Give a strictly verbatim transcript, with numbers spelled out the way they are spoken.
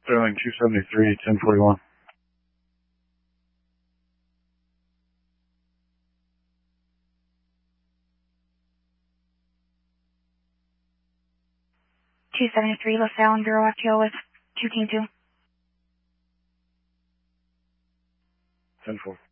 Sterling two seventy-three, ten forty-one. two seventy-three, LaSalle and Bureau F T O with two team two. ten four.